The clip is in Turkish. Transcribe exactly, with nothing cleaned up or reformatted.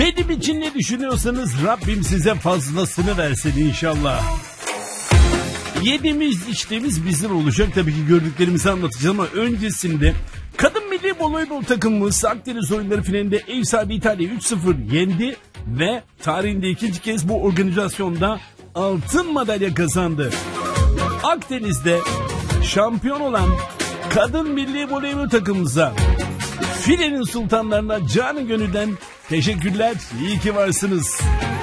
Benim için ne düşünüyorsanız Rabbim size fazlasını versin inşallah. Yediğimiz içtiğimiz bizden olacak. Tabii ki gördüklerimizi anlatacağız ama öncesinde kadın milli voleybol takımımız Akdeniz oyunları finalinde ev sahibi İtalya'yı üç sıfır yendi ve tarihinde ikinci kez bu organizasyonda altın madalya kazandı. Akdeniz'de şampiyon olan kadın milli voleybol takımımıza, filenin sultanlarına canı gönülden teşekkürler, iyi ki varsınız.